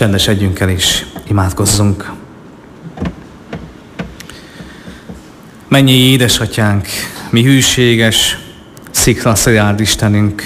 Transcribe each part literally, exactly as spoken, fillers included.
Csendesedjünk el és imádkozzunk. Mennyi édesatyánk, mi hűséges, sziklaszilárd Istenünk.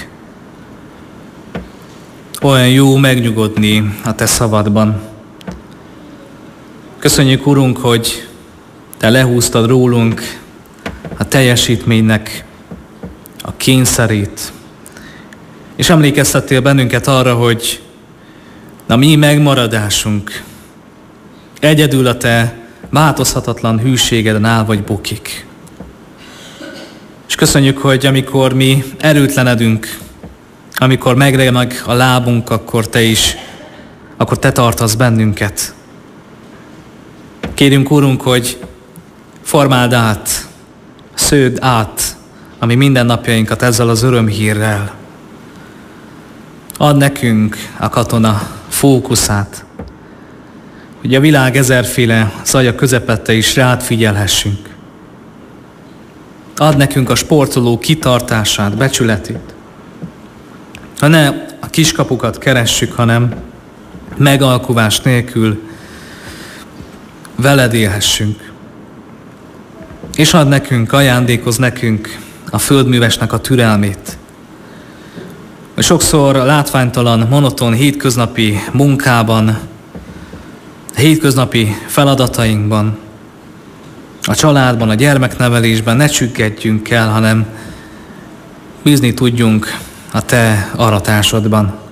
Olyan jó megnyugodni a Te szabadban. Köszönjük, Urunk, hogy Te lehúztad rólunk a teljesítménynek a kényszerét, és emlékeztettél bennünket arra, hogy a mi megmaradásunk egyedül a Te változhatatlan hűségeden áll vagy bukik. És köszönjük, hogy amikor mi erőtlenedünk, amikor megremeg a lábunk, akkor Te is, akkor Te tartasz bennünket. Kérjünk, Urunk, hogy formáld át, sződ át a mi mindennapjainkat ezzel az örömhírrel. Add nekünk a katona fókuszát, hogy a világ ezerféle zaja közepette is rád figyelhessünk. Add nekünk a sportoló kitartását, becsületét. Ha ne a kiskapukat keressük, hanem megalkuvás nélkül veled élhessünk. És add nekünk, ajándékozz nekünk a földművesnek a türelmét. Sokszor a látványtalan, monoton, hétköznapi munkában, a hétköznapi feladatainkban, a családban, a gyermeknevelésben ne csüggedjünk el, hanem bízni tudjunk a Te aratásodban.